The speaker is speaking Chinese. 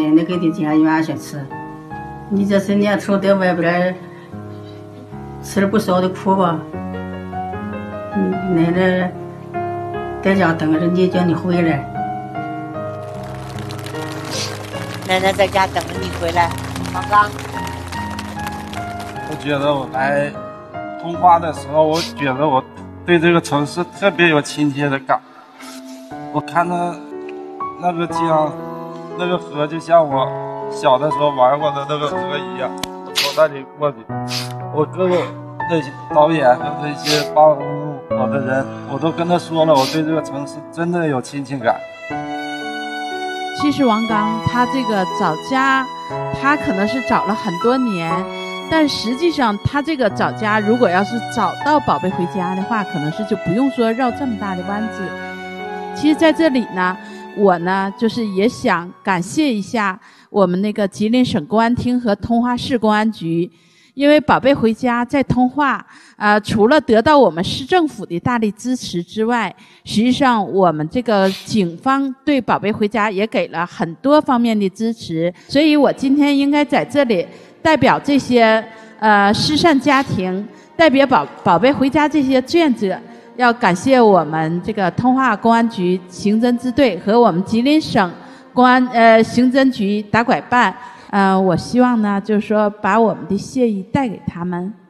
年的给你家园去吃。你这些年头在外边吃了不少的苦吧？奶奶在家等着你，叫你回来。 奶奶在家等着你回来。王刚， 我觉得我来通化的时候，我觉得我对这个城市特别有亲切的感。我看到那个江，那个河就像我小的时候玩过的那个河一样，我从那里过去，我跟我那些导演和那些帮我的人，我都跟他说了，我对这个城市真的有亲情感。 其实王刚他这个找家，他可能是找了很多年，但实际上他这个找家，如果要是找到宝贝回家的话，可能是就不用说绕这么大的弯子。其实在这里呢，我呢就是也想感谢一下我们那个吉林省公安厅和通化市公安局，因为宝贝回家在通化除了得到我们市政府的大力支持之外，实际上我们这个警方对宝贝回家也给了很多方面的支持，所以我今天应该在这里代表这些失散家庭，代表宝贝回家这些志愿者，要感谢我们这个通化公安局刑侦支队和我们吉林省公安刑侦局打拐办。我希望呢，就是说把我们的谢意带给他们。